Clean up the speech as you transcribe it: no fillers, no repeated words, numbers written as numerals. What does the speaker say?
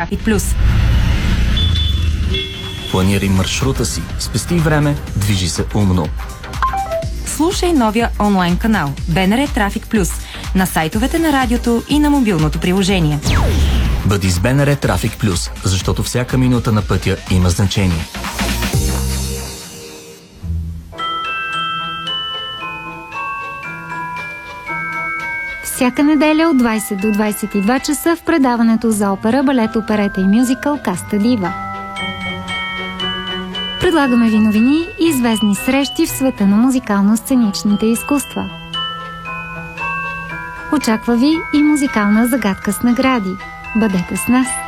Трафик Плюс. Планирай маршрута си, спести време, движи се умно. Слушай новия онлайн канал БНР Трафик Плюс на сайтовете на радиото и на мобилното приложение. Бъди с БНР Трафик Плюс, защото всяка минута на пътя има значение. Всяка неделя от 20 до 22 часа в предаването за опера, балет, оперета и мюзикъл Каста Дива. Предлагаме ви новини и звездни срещи в света на музикално-сценичните изкуства. Очаква ви и музикална загадка с награди. Бъдете с нас!